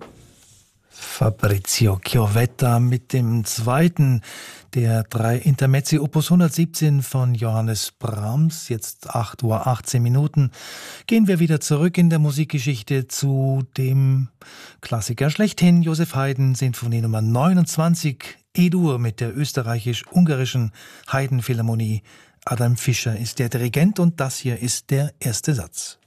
Fabrizio Chiovetta mit dem zweiten der 3 Intermezzi Opus 117 von Johannes Brahms. Jetzt 8:18 Uhr. Gehen wir wieder zurück in der Musikgeschichte zu dem Klassiker schlechthin, Joseph Haydn, Sinfonie Nummer 29, E-Dur mit der österreichisch-ungarischen Haydn Philharmonie. Adam Fischer ist der Dirigent und das hier ist der erste Satz.